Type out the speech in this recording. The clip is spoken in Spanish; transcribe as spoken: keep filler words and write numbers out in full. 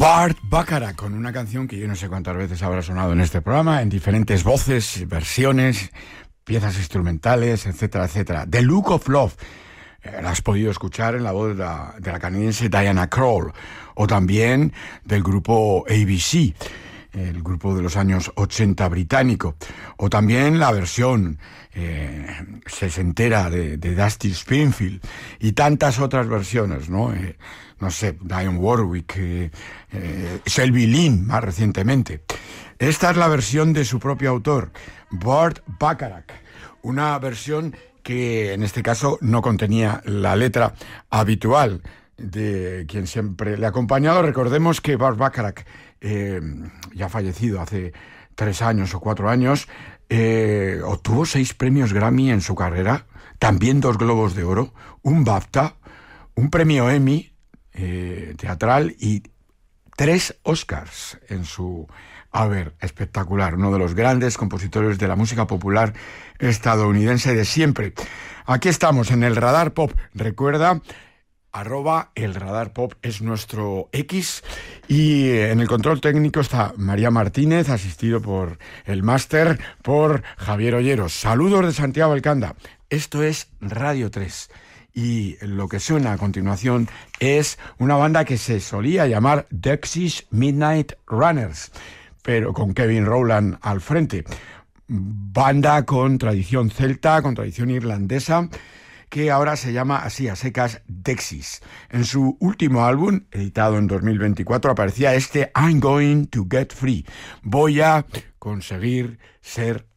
Burt Bacharach, con una canción que yo no sé cuántas veces habrá sonado en este programa, en diferentes voces, versiones, piezas instrumentales, etcétera, etcétera. The Look of Love, eh, la has podido escuchar en la voz de la, de la canadiense Diana Krall, o también del grupo A B C, el grupo de los años ochenta británico, o también la versión eh, sesentera de, de Dusty Springfield, y tantas otras versiones, ¿no? Eh, no sé, Dionne Warwick, eh, eh, Sylvie Lynn, más recientemente. Esta es la versión de su propio autor, Burt Bacharach, una versión que en este caso no contenía la letra habitual de quien siempre le ha acompañado. Recordemos que Burt Bacharach, eh, ya fallecido hace tres años o cuatro años, eh, obtuvo seis premios Grammy en su carrera, también dos Globos de Oro, un BAFTA, un premio Emmy eh, teatral y tres Oscars en su haber. Espectacular, uno de los grandes compositores de la música popular estadounidense de siempre. Aquí estamos en el Radar Pop. Recuerda, arroba el Radar Pop es nuestro X, y en el control técnico está María Martínez, asistido por el máster, por Javier Olleros. Saludos de Santiago Alcanda. Esto es Radio tres, y lo que suena a continuación es una banda que se solía llamar Dexys Midnight Runners, pero con Kevin Rowland al frente. Banda con tradición celta, con tradición irlandesa, que ahora se llama así a secas Dexys. En su último álbum, editado en dos mil veinticuatro, aparecía este I'm Going to Get Free. Voy a conseguir ser